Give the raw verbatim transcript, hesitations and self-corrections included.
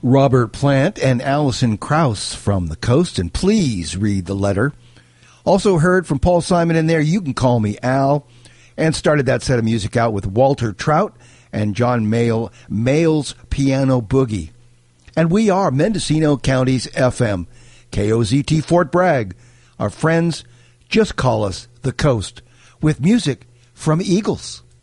Robert Plant and Allison Krauss from the Coast, and please read the letter. Also heard from Paul Simon in there, You Can Call Me Al, and started that set of music out with Walter Trout and John Mayall, Mayall's Piano Boogie. And we are Mendocino County's F M, K O Z T Fort Bragg. Our friends, just call us the Coast, with music from Eagles.